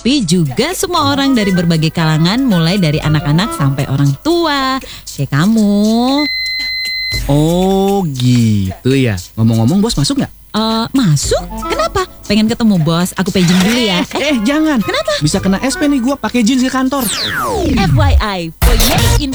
tapi juga semua orang dari berbagai kalangan, mulai dari anak-anak sampai orang tua. Kayak kamu. Oh gitu ya. Ngomong-ngomong bos masuk nggak? Masuk? Kenapa? Pengen ketemu bos, aku pejing dulu ya. Jangan. Kenapa? Bisa kena SP nih gua pakai jeans ke kantor. FYI, for your information.